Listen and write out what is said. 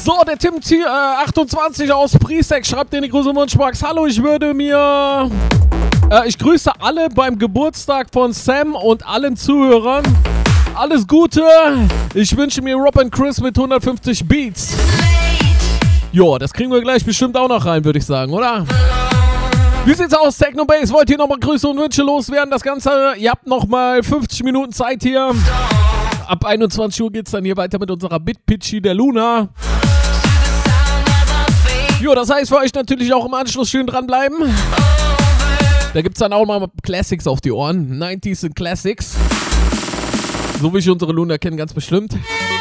So, der Tim 28 aus Priesteck schreibt in die große Wunschbox. Hallo, ich grüße alle beim Geburtstag von Sam und allen Zuhörern. Alles Gute. Ich wünsche mir Rob and Chris mit 150 Beats. Jo, das kriegen wir gleich bestimmt auch noch rein, würde ich sagen, oder? Wie sieht's aus, Techno Bass? Wollt ihr nochmal Grüße und Wünsche loswerden? Das Ganze, ihr habt nochmal 50 Minuten Zeit hier. Ab 21 Uhr geht's dann hier weiter mit unserer Bitpitchy der Luna. Jo, das heißt für euch natürlich auch im Anschluss schön dranbleiben. Da gibt's dann auch mal Classics auf die Ohren. 90s und Classics. So wie ich unsere Luna kenne, ganz bestimmt.